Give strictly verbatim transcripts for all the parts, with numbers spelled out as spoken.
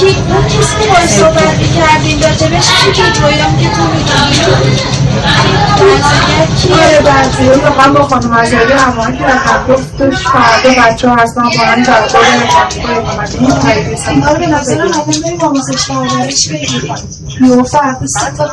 اون کسی که باید صحبت میکردیم راجبش چی که تویرم که تو میگیم آره بعضی ها واقعا با خانم ازایی هماهنگ کردن گفتش فردا بچه ها هستن با هم جواب بدن این تایید آره به نظر هم همه بریم آموزش پرورش بگیریم یه فردا سه تا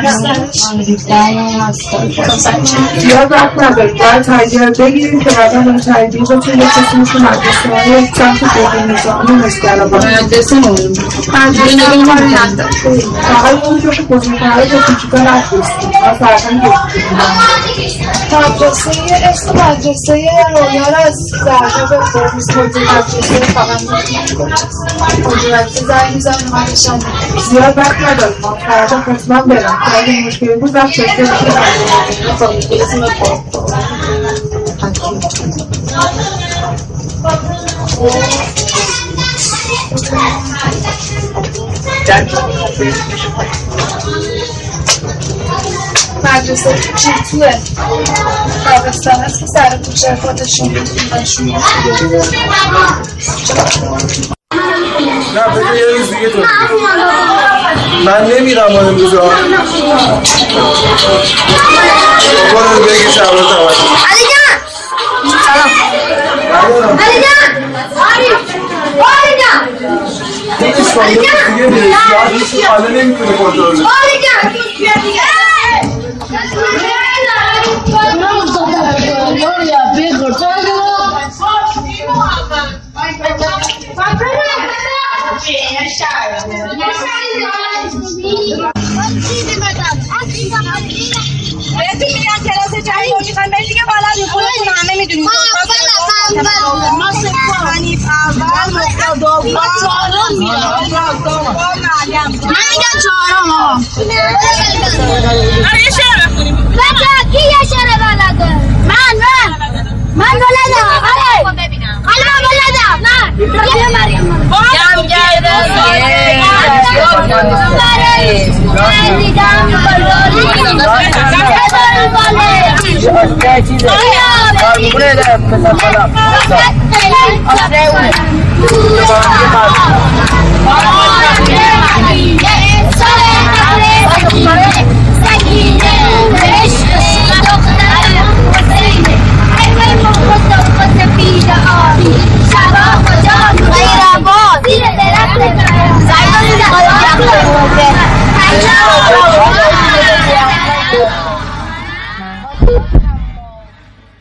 بزنیم یاد وقت نداریم باید تاییدیه رو بگیریم که بعدا اون تاییدیه رو توی کسی که مدرسه های سمت بگیم نظامی مسکره با مدرسه نمیم مدرسه نمیم کاری نداریم فقط اون جوش بزرگتره با کوچیکا نفرستیم و فردا مدرسه اسم مدرسه رویا رو از زرده به بروز موضوع مدرسه فقط مدرسه زنگ میزنم مدرسه زیاد وقت ندارم ما فردا حتما برم که اگه مشکلی بود وقت شکل مدرسه چیتوه تابستان هست که سر کوچه خودشون میتونشون نه بده یه روز دیگه تو من نمیرم آن امروز ها برو بگی شبات آمد علی جان سلام علی جان علی جان خودش فایده دیگه نیست یادش حالا نمیتونه کنترل علی جان بهتون میگن کلاس جدید میخوایم بریم دیگه بالا میخونتون همه میدونیم ما سفانی اول مقدار دوم چهارم میرم من میگم چهارم آقا یه شعر بخونیم بچه کی یه شعر بلده من من من بلدم آره حالا من بلدم من یه مریم جمع کرده دیدم چیزه